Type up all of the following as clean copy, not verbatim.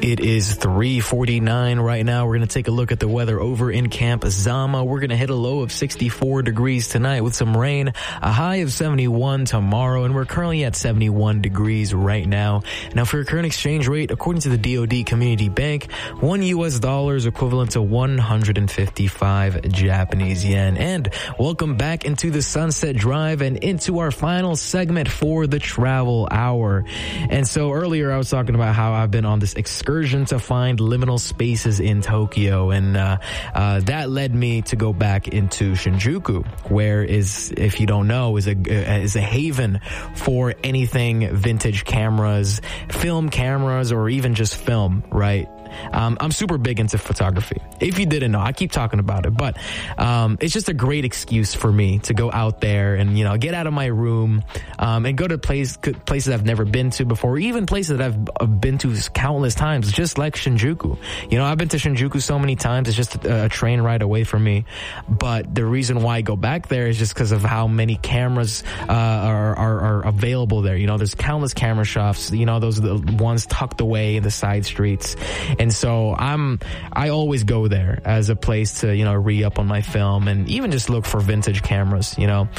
It is 3:49 right now. We're going to take a look at the weather over in Camp Zama. We're going to hit a low of 64 degrees tonight with some rain, a high of 71 tomorrow, and we're currently at 71 degrees right now. Now, for your current exchange rate, according to the DoD Community Bank, $1 is equivalent to 155 Japanese yen. And welcome back into the Sunset Drive and into our final segment for the travel hour. And so earlier I was talking about how I've been on this excursion to find liminal spaces in Tokyo, and that led me to go back into Shinjuku, where if you don't know, is a haven for anything vintage cameras, film cameras, or even just film, right? I'm super big into photography. If you didn't know, I keep talking about it, but it's just a great excuse for me to go out there and, you know, get out of my room and go to places I've never been to before, or even places that I've been to countless times, just like Shinjuku. You know, I've been to Shinjuku so many times, it's just a train ride away from me. But the reason why I go back there is just because of how many cameras are available there. You know, there's countless camera shops, you know, those are the ones tucked away in the side streets. And so I always go there as a place to, you know, re-up on my film and even just look for vintage cameras. You know,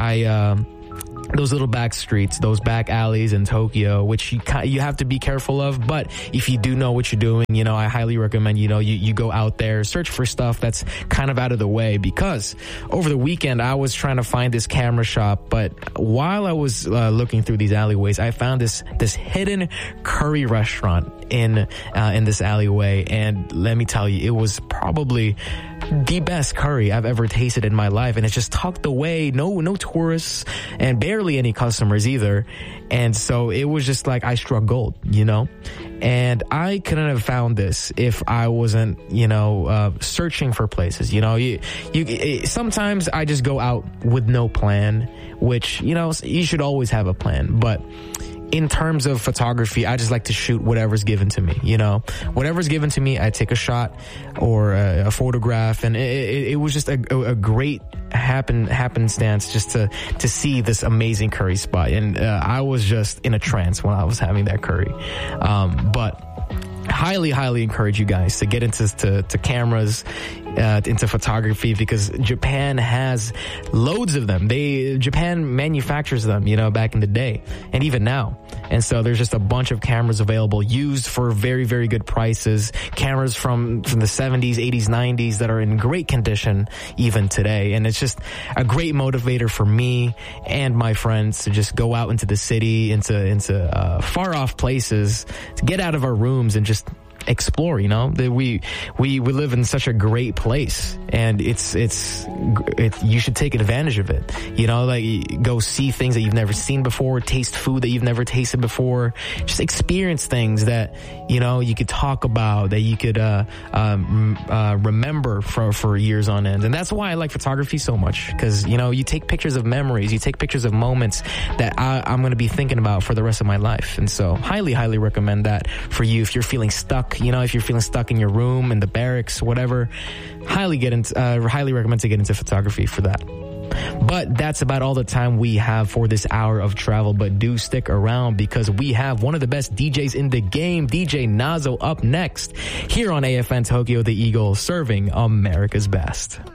those little back streets, those back alleys in Tokyo, which you have to be careful of. But if you do know what you're doing, you know, I highly recommend, you know, you go out there, search for stuff that's kind of out of the way, because over the weekend I was trying to find this camera shop, but while I was looking through these alleyways, I found this hidden curry restaurant in this alleyway, and let me tell you, it was probably the best curry I've ever tasted in my life, and it's just tucked away, no tourists, and barely any customers either. And so it was just like I struck gold, you know. And I couldn't have found this if I wasn't, you know, searching for places. You know, sometimes I just go out with no plan, which, you know, you should always have a plan, but in terms of photography, I just like to shoot whatever's given to me, you know. Whatever's given to me, I take a shot or a photograph, and it was just a great happenstance just to see this amazing curry spot. And I was just in a trance when I was having that curry. But highly encourage you guys to get into cameras, into photography, because Japan has loads of them. Japan manufactures them, you know, back in the day and even now. And so there's just a bunch of cameras available, used for very, very good prices. Cameras from the 70s, 80s, 90s that are in great condition even today. And it's just a great motivator for me and my friends to just go out into the city, into far off places, to get out of our rooms and just explore. You know, we live in such a great place, and it's you should take advantage of it. You know, like, go see things that you've never seen before, taste food that you've never tasted before, just experience things that, you know, you could talk about, that you could remember for years on end. And that's why I like photography so much, because, you know, you take pictures of memories, you take pictures of moments that I'm going to be thinking about for the rest of my life. And so highly recommend that for you if you're feeling stuck. You know, if you're feeling stuck in your room, in the barracks, whatever, highly recommend to get into photography for that. But that's about all the time we have for this hour of travel. But do stick around, because we have one of the best DJs in the game, DJ Nazo, up next here on AFN Tokyo, the Eagle, serving America's best.